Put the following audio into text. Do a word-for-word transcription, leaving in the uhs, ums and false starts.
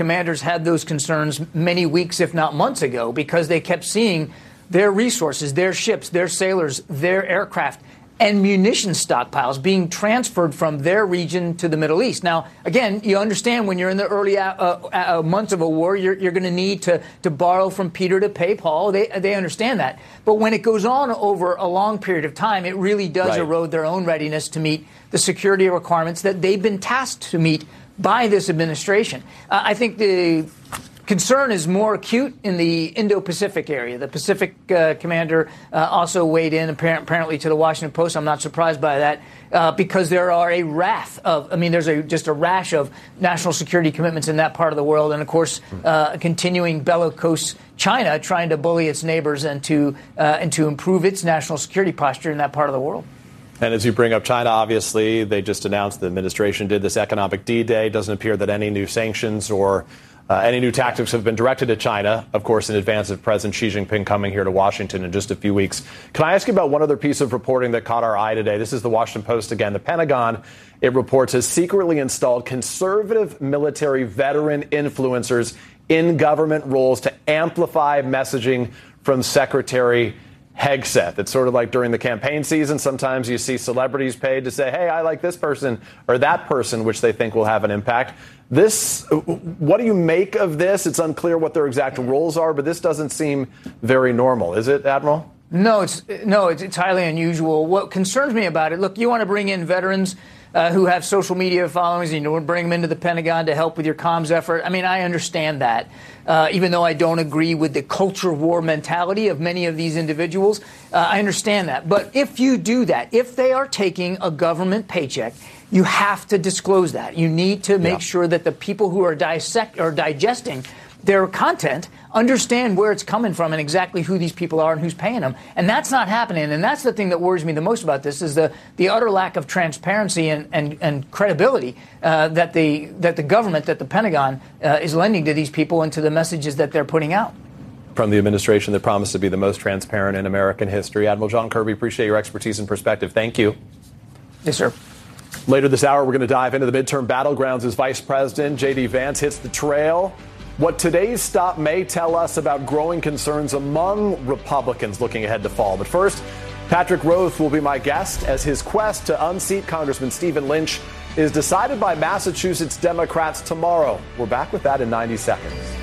commanders had those concerns many weeks, if not months ago, because they kept seeing their resources, their ships, their sailors, their aircraft, and munition stockpiles being transferred from their region to the Middle East. Now, again, you understand when you're in the early uh, uh, months of a war, you're, you're going to need to to borrow from Peter to pay Paul. They they understand that. But when it goes on over a long period of time, it really does right. erode their own readiness to meet the security requirements that they've been tasked to meet by this administration. Uh, I think the concern is more acute in the Indo-Pacific area. The Pacific uh, commander uh, also weighed in, apparently, to the Washington Post. I'm not surprised by that, uh, because there are a raft of, I mean, there's a, just a rash of national security commitments in that part of the world. And, of course, uh, continuing bellicose China trying to bully its neighbors and to, uh, and to improve its national security posture in that part of the world. And as you bring up China, obviously, they just announced the administration did this economic D-Day. It doesn't appear that any new sanctions or Uh, any new tactics have been directed at China, of course, in advance of President Xi Jinping coming here to Washington in just a few weeks. Can I ask you about one other piece of reporting that caught our eye today? This is the Washington Post again. The Pentagon, it reports, has secretly installed conservative military veteran influencers in government roles to amplify messaging from Secretary Hegseth. It's sort of like during the campaign season. Sometimes you see celebrities paid to say, hey, I like this person or that person, which they think will have an impact. This, what do you make of this? It's unclear what their exact roles are, but this doesn't seem very normal. Is it, Admiral? No, it's no, it's, it's highly unusual. What concerns me about it, look, you want to bring in veterans uh, who have social media followings, and you want to bring them into the Pentagon to help with your comms effort. I mean, I understand that, uh, even though I don't agree with the culture war mentality of many of these individuals. Uh, I understand that. But if you do that, if they are taking a government paycheck, you have to disclose that. You need to make yeah. sure that the people who are dissect or digesting their content understand where it's coming from and exactly who these people are and who's paying them. And that's not happening. And that's the thing that worries me the most about this is the, the utter lack of transparency and, and, and credibility uh, that the that the government, that the Pentagon uh, is lending to these people and to the messages that they're putting out. From the administration that promised to be the most transparent in American history. Admiral John Kirby, appreciate your expertise and perspective. Thank you. Yes, sir. Later this hour, we're going to dive into the midterm battlegrounds as Vice President J D. Vance hits the trail. What today's stop may tell us about growing concerns among Republicans looking ahead to fall. But first, Patrick Roth will be my guest as his quest to unseat Congressman Stephen Lynch is decided by Massachusetts Democrats tomorrow. We're back with that in ninety seconds.